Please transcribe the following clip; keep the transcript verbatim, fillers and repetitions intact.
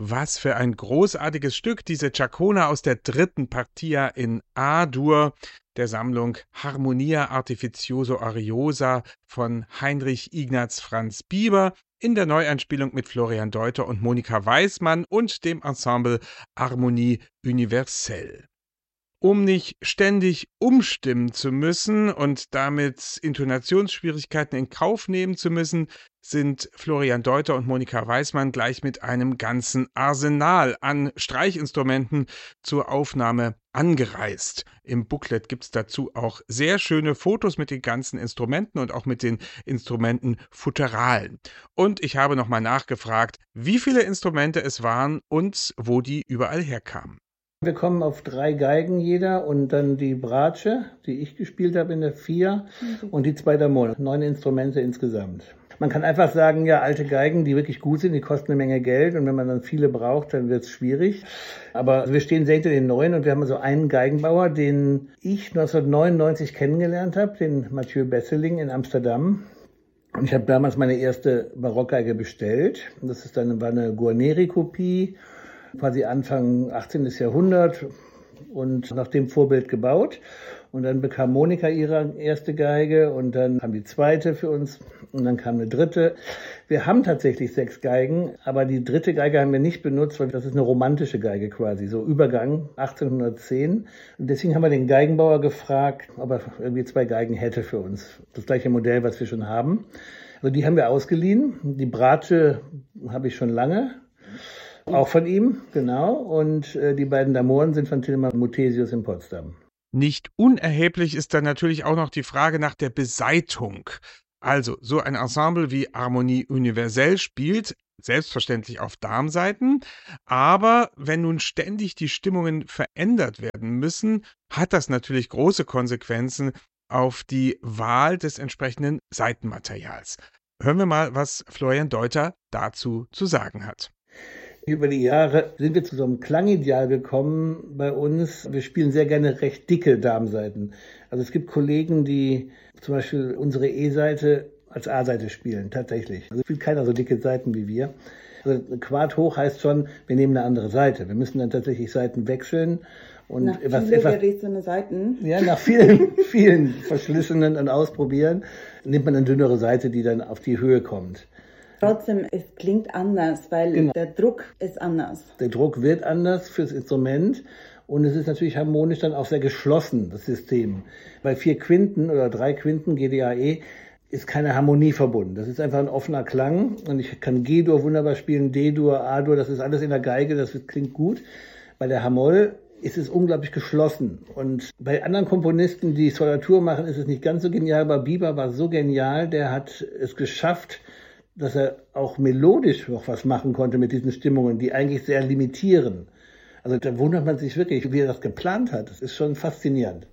Was für ein großartiges Stück, diese Chaconă aus der dritten Partia in A-Dur der Sammlung Harmonia Artificioso Ariosa von Heinrich Ignaz Franz Bieber in der Neueinspielung mit Florian Deuter und Monika Weismann und dem Ensemble Harmonie Universelle. Um nicht ständig umstimmen zu müssen und damit Intonationsschwierigkeiten in Kauf nehmen zu müssen, sind Florian Deuter und Monika Weismann gleich mit einem ganzen Arsenal an Streichinstrumenten zur Aufnahme angereist. Im Booklet gibt es dazu auch sehr schöne Fotos mit den ganzen Instrumenten und auch mit den Instrumenten Futteralen. Und ich habe nochmal nachgefragt, wie viele Instrumente es waren und wo die überall herkamen. Wir kommen auf drei Geigen jeder und dann die Bratsche, die ich gespielt habe in der Vier und die zwei Damol. Neun Instrumente insgesamt. Man kann einfach sagen, ja, alte Geigen, die wirklich gut sind, die kosten eine Menge Geld und wenn man dann viele braucht, dann wird es schwierig. Aber wir stehen sehr hinter den Neuen und wir haben so einen Geigenbauer, den ich neunzehnhundertneunundneunzig kennengelernt habe, den Mathieu Besseling in Amsterdam. Und ich habe damals meine erste Barockgeige bestellt. Das ist dann war eine Guarneri-Kopie, quasi Anfang achtzehnten. Jahrhundert und nach dem Vorbild gebaut. Und dann bekam Monika ihre erste Geige und dann kam die zweite für uns und dann kam eine dritte. Wir haben tatsächlich sechs Geigen, aber die dritte Geige haben wir nicht benutzt, weil das ist eine romantische Geige quasi, so Übergang achtzehnhundertzehn. Und deswegen haben wir den Geigenbauer gefragt, ob er irgendwie zwei Geigen hätte für uns. Das gleiche Modell, was wir schon haben. Also die haben wir ausgeliehen. Die Bratsche habe ich schon lange. Auch von ihm, genau. Und äh, die beiden Damoren sind von Tilman Muthesius in Potsdam. Nicht unerheblich ist dann natürlich auch noch die Frage nach der Besaitigung. Also, so ein Ensemble wie Harmonie Universelle spielt selbstverständlich auf Darmsaiten, aber wenn nun ständig die Stimmungen verändert werden müssen, hat das natürlich große Konsequenzen auf die Wahl des entsprechenden Saitenmaterials. Hören wir mal, was Florian Deuter dazu zu sagen hat. Über die Jahre sind wir zu so einem Klangideal gekommen bei uns. Wir spielen sehr gerne recht dicke Darmsaiten. Also es gibt Kollegen, die zum Beispiel unsere E-Seite als A-Seite spielen, tatsächlich. Also spielt keiner so dicke Saiten wie wir. Also Quart hoch heißt schon, wir nehmen eine andere Seite. Wir müssen dann tatsächlich Saiten wechseln. Und nach etwas, viele etwas, gerissene Seiten. Ja, nach vielen, vielen Verschlissenen und Ausprobieren nimmt man eine dünnere Seite, die dann auf die Höhe kommt. Trotzdem, es klingt anders, weil genau. Der Druck ist anders. Der Druck wird anders fürs Instrument und es ist natürlich harmonisch dann auch sehr geschlossen, das System. Bei vier Quinten oder drei Quinten, G, D, A, E, ist keine Harmonie verbunden. Das ist einfach ein offener Klang und ich kann G-Dur wunderbar spielen, D-Dur, A-Dur, das ist alles in der Geige, das klingt gut. Bei der Hamoll ist es unglaublich geschlossen. Und bei anderen Komponisten, die Solatur machen, ist es nicht ganz so genial, aber Bieber war so genial, der hat es geschafft, dass er auch melodisch noch was machen konnte mit diesen Stimmungen, die eigentlich sehr limitieren. Also da wundert man sich wirklich, wie er das geplant hat. Das ist schon faszinierend.